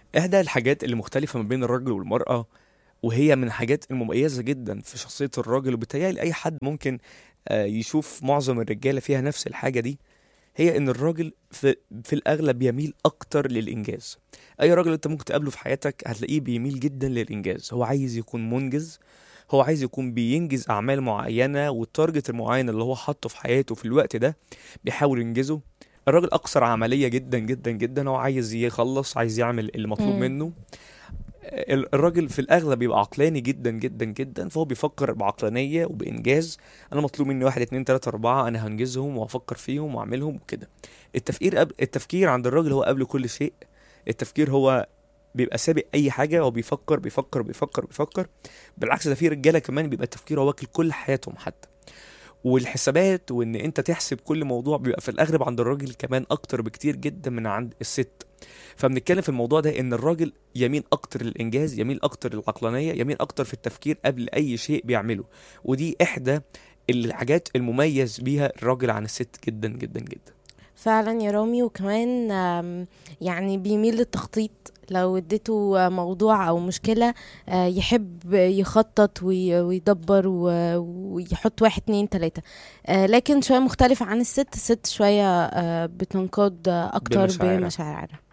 إحدى الحاجات اللي مختلفة ما بين الراجل والمرأة، وهي من الحاجات المميزة جدا في شخصية الراجل، وبالتالي أي حد ممكن يشوف معظم الرجالة فيها نفس الحاجة دي، هي إن الراجل في الأغلب يميل أكتر للإنجاز. أي راجل أنت ممكن تقابله في حياتك هتلاقيه بيميل جدا للإنجاز، هو عايز يكون منجز، هو عايز يكون بينجز أعمال معينة، والتارجت المعين اللي هو حاطه في حياته في الوقت ده بيحاول ينجزه. الراجل أكثر عملية جدا جدا جدا، هو عايز يخلص، عايز يعمل المطلوب امم. منه. الراجل في الاغلب بيبقى عقلاني جدا جدا جدا، فهو بيفكر بعقلانيه وبانجاز. انا مطلوب مني واحد اتنين تلاته اربعه، انا هنجزهم وافكر فيهم واعملهم وكده. التفكير عند الراجل هو قبل كل شيء. التفكير هو بيبقى سابق اي حاجه، هو بيفكر بيفكر بيفكر بيفكر. بالعكس، ده في رجاله كمان بيبقى التفكير هو واكل كل حياتهم حتى. والحسابات وان انت تحسب كل موضوع بيبقى في الاغلب عند الراجل كمان اكتر بكتير جدا من عند الست. فبنتكلم في الموضوع ده ان الراجل يميل اكتر للانجاز، يميل اكتر للعقلانيه، يميل اكتر في التفكير قبل اي شيء بيعمله. ودي احدى الحاجات المميز بيها الراجل عن الست جدا جدا جدا. فعلا يا رامي. وكمان يعني بيميل للتخطيط. لو اديته موضوع او مشكلة، يحب يخطط ويدبر ويحط واحد اتنين تلاتة. لكن شوية مختلفة عن الست. الست شوية بتنقاد اكتر بمشاعرها. بمشاعرها.